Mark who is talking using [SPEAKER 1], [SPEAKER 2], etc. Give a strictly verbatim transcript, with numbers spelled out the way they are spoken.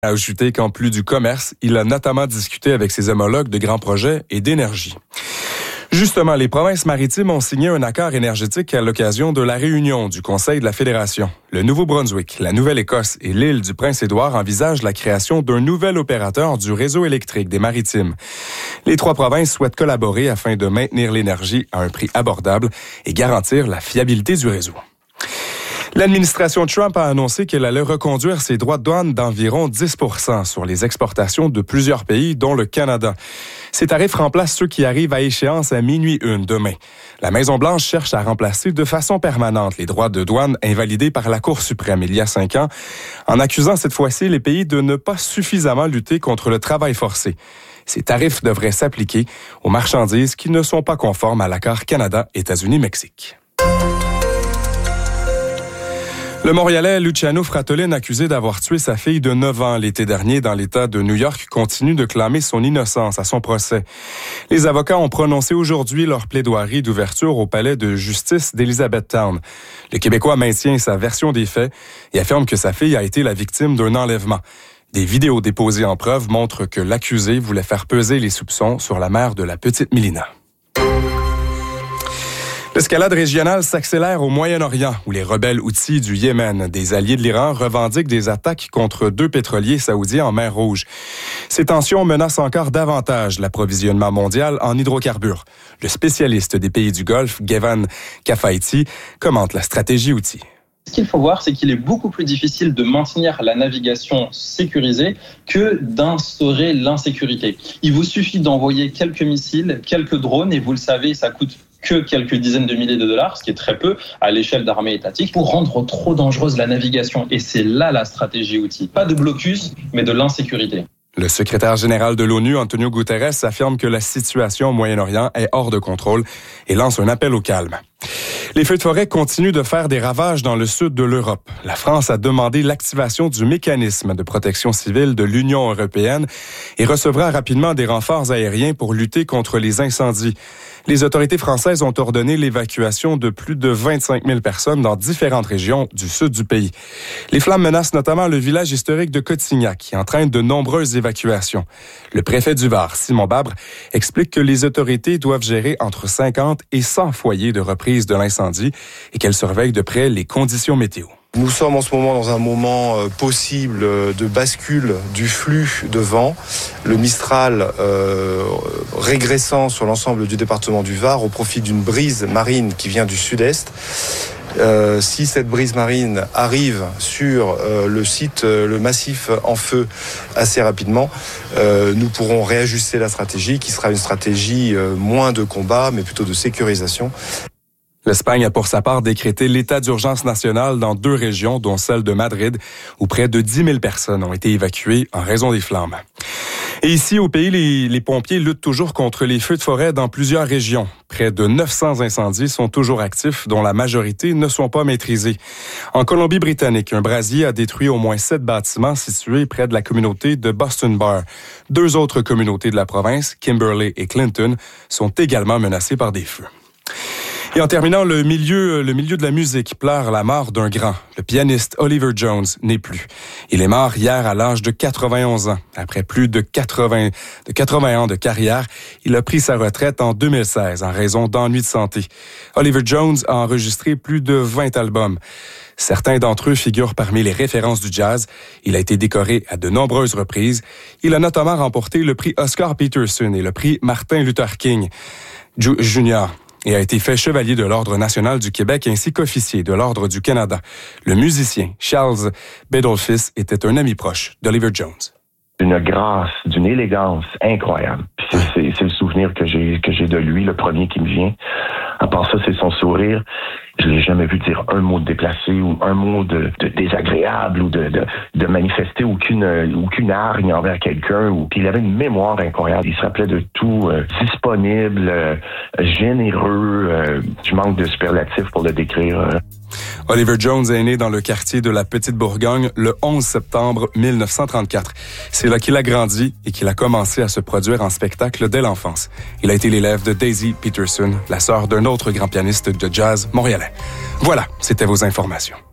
[SPEAKER 1] a ajouté qu'en plus du commerce, il a notamment discuté avec ses homologues de grands projets et d'énergie. Justement, les provinces maritimes ont signé un accord énergétique à l'occasion de la réunion du Conseil de la Fédération. Le Nouveau-Brunswick, la Nouvelle-Écosse et l'île du Prince-Édouard envisagent la création d'un nouvel opérateur du réseau électrique des maritimes. Les trois provinces souhaitent collaborer afin de maintenir l'énergie à un prix abordable et garantir la fiabilité du réseau. L'administration Trump a annoncé qu'elle allait reconduire ses droits de douane d'environ dix pour cent sur les exportations de plusieurs pays, dont le Canada. Ces tarifs remplacent ceux qui arrivent à échéance à minuit une demain. La Maison-Blanche cherche à remplacer de façon permanente les droits de douane invalidés par la Cour suprême il y a cinq ans, en accusant cette fois-ci les pays de ne pas suffisamment lutter contre le travail forcé. Ces tarifs devraient s'appliquer aux marchandises qui ne sont pas conformes à l'accord Canada-États-Unis-Mexique. Le Montréalais Luciano Fratellin, accusé d'avoir tué sa fille de neuf ans l'été dernier dans l'État de New York, continue de clamer son innocence à son procès. Les avocats ont prononcé aujourd'hui leur plaidoirie d'ouverture au palais de justice d'Elizabethtown. Le Québécois maintient sa version des faits et affirme que sa fille a été la victime d'un enlèvement. Des vidéos déposées en preuve montrent que l'accusé voulait faire peser les soupçons sur la mère de la petite Mélina. L'escalade régionale s'accélère au Moyen-Orient, où les rebelles houthis du Yémen, des alliés de l'Iran, revendiquent des attaques contre deux pétroliers saoudiens en mer Rouge. Ces tensions menacent encore davantage l'approvisionnement mondial en hydrocarbures. Le spécialiste des pays du Golfe, Gevan Kafaiti, commente la stratégie houthi.
[SPEAKER 2] Ce qu'il faut voir, c'est qu'il est beaucoup plus difficile de maintenir la navigation sécurisée que d'instaurer l'insécurité. Il vous suffit d'envoyer quelques missiles, quelques drones, et vous le savez, ça coûte que quelques dizaines de milliers de dollars, ce qui est très peu à l'échelle d'armées étatiques, pour rendre trop dangereuse la navigation. Et c'est là la stratégie outil. Pas de blocus, mais de l'insécurité.
[SPEAKER 1] Le secrétaire général de l'ONU, Antonio Guterres, affirme que la situation au Moyen-Orient est hors de contrôle et lance un appel au calme. Les feux de forêt continuent de faire des ravages dans le sud de l'Europe. La France a demandé l'activation du mécanisme de protection civile de l'Union européenne et recevra rapidement des renforts aériens pour lutter contre les incendies. Les autorités françaises ont ordonné l'évacuation de plus de vingt-cinq mille personnes dans différentes régions du sud du pays. Les flammes menacent notamment le village historique de Cotignac, qui entraîne de nombreuses évacuations. Le préfet du Var, Simon Babre, explique que les autorités doivent gérer entre cinquante et cent foyers de reprise de l'incendie et qu'elles surveillent de près les conditions météo.
[SPEAKER 3] Nous sommes en ce moment dans un moment possible de bascule du flux de vent. Le Mistral euh, régressant sur l'ensemble du département du Var au profit d'une brise marine qui vient du sud-est. Euh, si cette brise marine arrive sur euh, le site, euh, le massif en feu assez rapidement, euh, nous pourrons réajuster la stratégie qui sera une stratégie euh, moins de combat mais plutôt de sécurisation.
[SPEAKER 1] L'Espagne a pour sa part décrété l'état d'urgence nationale dans deux régions, dont celle de Madrid, où près de dix mille personnes ont été évacuées en raison des flammes. Et ici, au pays, les, les pompiers luttent toujours contre les feux de forêt dans plusieurs régions. Près de neuf cents incendies sont toujours actifs, dont la majorité ne sont pas maîtrisés. En Colombie-Britannique, un brasier a détruit au moins sept bâtiments situés près de la communauté de Boston Bar. Deux autres communautés de la province, Kimberley et Clinton, sont également menacées par des feux. Et en terminant, le milieu, le milieu de la musique pleure la mort d'un grand. Le pianiste Oliver Jones n'est plus. Il est mort hier à l'âge de quatre-vingt-onze ans. Après plus de quatre-vingts, de quatre-vingts ans de carrière, il a pris sa retraite en deux mille seize en raison d'ennuis de santé. Oliver Jones a enregistré plus de vingt albums. Certains d'entre eux figurent parmi les références du jazz. Il a été décoré à de nombreuses reprises. Il a notamment remporté le prix Oscar Peterson et le prix Martin Luther King Junior et a été fait chevalier de l'Ordre national du Québec ainsi qu'officier de l'Ordre du Canada. Le musicien Charles Bedolphis était un ami proche d'Oliver Jones.
[SPEAKER 4] Une grâce, d'une élégance incroyable. Puis c'est, c'est, c'est le souvenir que j'ai que j'ai de lui, le premier qui me vient. À part ça, c'est son sourire. Je l'ai jamais vu dire un mot de déplacé ou un mot de, de désagréable ou de, de, de manifester aucune aucune hargne envers quelqu'un. Ou puis il avait une mémoire incroyable. Il se rappelait de tout, euh, disponible, euh, généreux. Euh, je manque de superlatifs pour le décrire. Euh.
[SPEAKER 1] Oliver Jones est né dans le quartier de la Petite-Bourgogne le onze septembre mille neuf cent trente-quatre. C'est là qu'il a grandi et qu'il a commencé à se produire en spectacle dès l'enfance. Il a été l'élève de Daisy Peterson, la sœur d'un autre grand pianiste de jazz montréalais. Voilà, c'était vos informations.